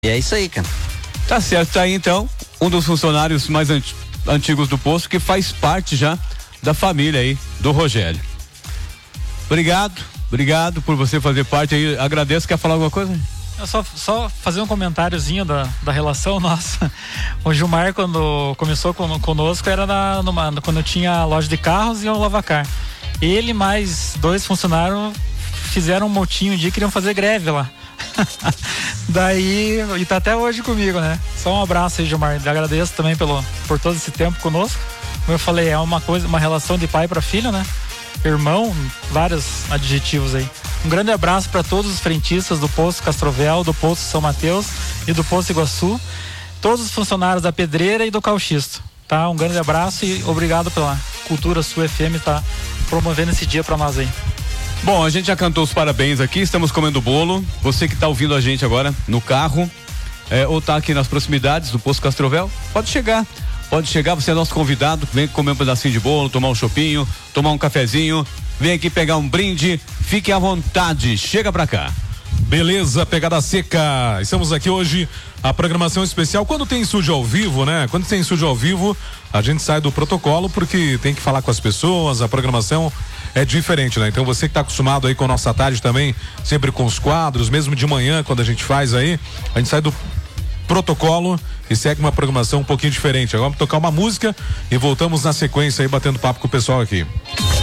E é isso aí, cara. Tá certo, tá aí então um dos funcionários mais antigos do posto, que faz parte já da família aí do Rogério. Obrigado por você fazer parte aí, agradeço. Quer falar alguma coisa? Eu só fazer um comentáriozinho da relação nossa. O Gilmar, quando começou conosco, era quando tinha loja de carros e um lavacar. Ele mais 2 funcionários fizeram um motinho um dia e queriam fazer greve lá. Daí, e tá até hoje comigo, né? Só um abraço aí, Gilmar. Agradeço também por todo esse tempo conosco. Como eu falei, é uma relação de pai para filho, né? Irmão, vários adjetivos aí. Um grande abraço para todos os frentistas do posto Castrovel, do posto São Mateus e do posto Iguaçu, todos os funcionários da Pedreira e do Cauxisto, tá? Um grande abraço e obrigado pela Cultura Sul FM tá promovendo esse dia para nós aí. Bom, a gente já cantou os parabéns aqui, estamos comendo bolo. Você que tá ouvindo a gente agora no carro, ou tá aqui nas proximidades do posto Castrovel, pode chegar, você é nosso convidado, vem comer um pedacinho de bolo, tomar um chopinho, tomar um cafezinho, vem aqui pegar um brinde, fique à vontade, chega pra cá. Beleza, pegada seca. Estamos aqui hoje, a programação especial. Quando tem estúdio ao vivo, né? Quando tem estúdio ao vivo, a gente sai do protocolo porque tem que falar com as pessoas, a programação é diferente, né? Então você que tá acostumado aí com a nossa tarde também, sempre com os quadros, mesmo de manhã, quando a gente faz aí, a gente sai do protocolo e segue uma programação um pouquinho diferente. Agora vamos tocar uma música e voltamos na sequência aí batendo papo com o pessoal aqui.